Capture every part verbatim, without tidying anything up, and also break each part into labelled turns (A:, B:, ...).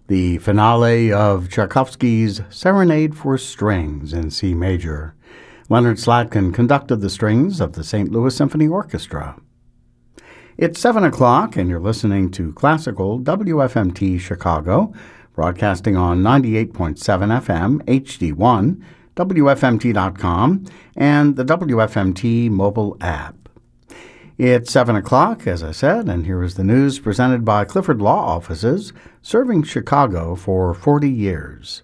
A: the finale of Tchaikovsky's Serenade for Strings in C major. Leonard Slatkin conducted the strings of the Saint Louis Symphony Orchestra. It's seven o'clock, and you're listening to Classical W F M T Chicago, broadcasting on ninety-eight point seven F M, H D one, W F M T dot com, and the W F M T mobile app. It's seven o'clock, as I said, and here is the news presented by Clifford Law Offices, serving Chicago for forty years.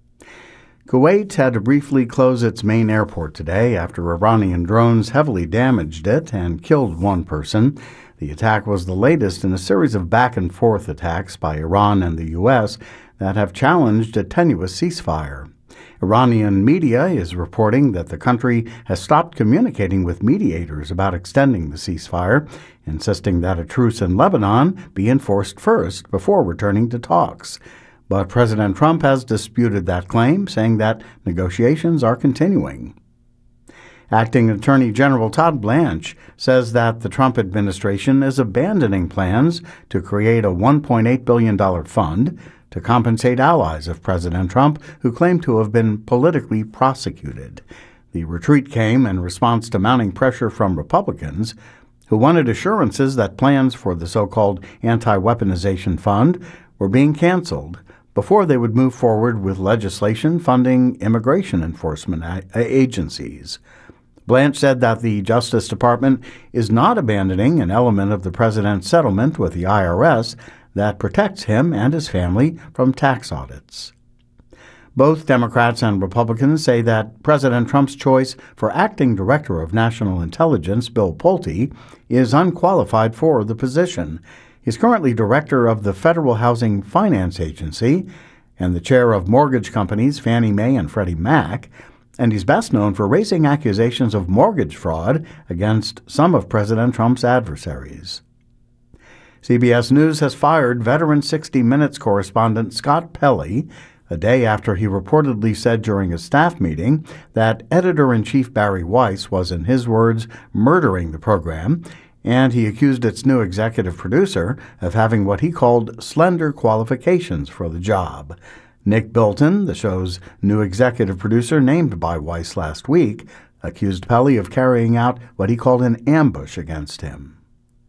A: Kuwait had to briefly close its main airport today after Iranian drones heavily damaged it and killed one person. The attack was the latest in a series of back-and-forth attacks by Iran and the U S that have challenged a tenuous ceasefire. Iranian media is reporting that the country has stopped communicating with mediators about extending the ceasefire, insisting that a truce in Lebanon be enforced first before returning to talks. But President Trump has disputed that claim, saying that negotiations are continuing. Acting Attorney General Todd Blanche says that the Trump administration is abandoning plans to create a one point eight billion dollars fund to compensate allies of President Trump who claim to have been politically prosecuted. The retreat came in response to mounting pressure from Republicans who wanted assurances that plans for the so-called anti-weaponization fund were being canceled before they would move forward with legislation funding immigration enforcement a- agencies. Blanche said that the Justice Department is not abandoning an element of the president's settlement with the I R S that protects him and his family from tax audits. Both Democrats and Republicans say that President Trump's choice for acting Director of National Intelligence, Bill Pulte, is unqualified for the position. He's currently Director of the Federal Housing Finance Agency and the chair of mortgage companies Fannie Mae and Freddie Mac, and he's best known for raising accusations of mortgage fraud against some of President Trump's adversaries. C B S News has fired veteran sixty minutes correspondent Scott Pelley a day after he reportedly said during a staff meeting that editor-in-chief Barry Weiss was, in his words, murdering the program, and he accused its new executive producer of having what he called slender qualifications for the job. Nick Bilton, the show's new executive producer named by Weiss last week, accused Pelley of carrying out what he called an ambush against him.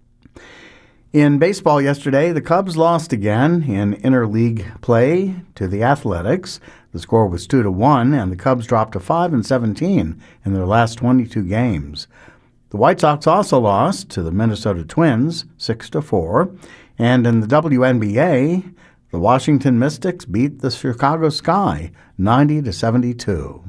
A: In baseball yesterday, the Cubs lost again in interleague play to the Athletics. The score was two to one, and the Cubs dropped to five and seventeen in their last twenty-two games. The White Sox also lost to the Minnesota Twins six to four, and in the W N B A, the Washington Mystics beat the Chicago Sky ninety to seventy-two.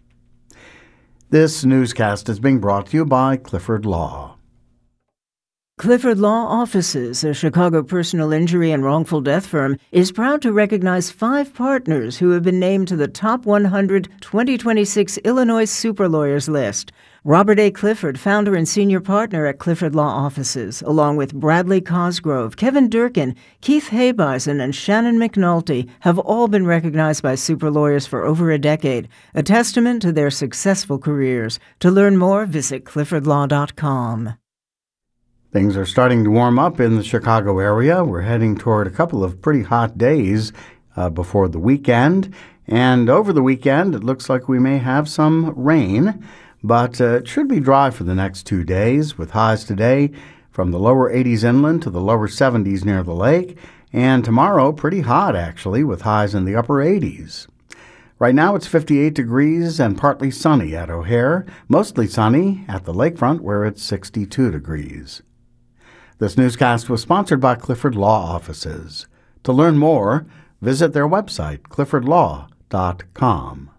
A: This newscast is being brought to you by Clifford Law.
B: Clifford Law Offices, a Chicago personal injury and wrongful death firm, is proud to recognize five partners who have been named to the Top one hundred twenty twenty-six Illinois Super Lawyers list. Robert A. Clifford, founder and senior partner at Clifford Law Offices, along with Bradley Cosgrove, Kevin Durkin, Keith Habeisen, and Shannon McNulty, have all been recognized by super lawyers for over a decade, a testament to their successful careers. To learn more, visit clifford law dot com.
A: Things are starting to warm up in the Chicago area. We're heading toward a couple of pretty hot days uh, before the weekend. And over the weekend, it looks like we may have some rain. But uh, it should be dry for the next two days, with highs today from the lower eighties inland to the lower seventies near the lake, and tomorrow pretty hot, actually, with highs in the upper eighties. Right now it's fifty-eight degrees and partly sunny at O'Hare, mostly sunny at the lakefront where it's sixty-two degrees. This newscast was sponsored by Clifford Law Offices. To learn more, visit their website, clifford law dot com.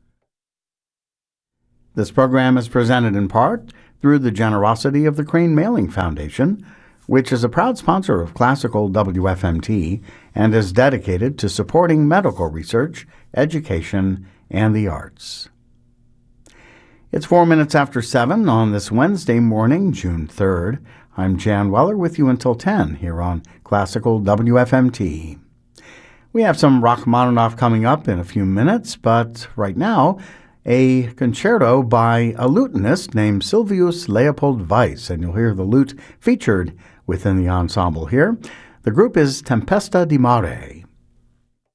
A: This program is presented in part through the generosity of the Crane Mailing Foundation, which is a proud sponsor of Classical W F M T and is dedicated to supporting medical research, education, and the arts. It's four minutes after seven on this Wednesday morning, June third. I'm Jan Weller with you until ten here on Classical W F M T. We have some Rachmaninoff coming up in a few minutes, but right now, a concerto by a lutenist named Silvius Leopold Weiss, and you'll hear the lute featured within the ensemble here. The group is Tempesta di Mare.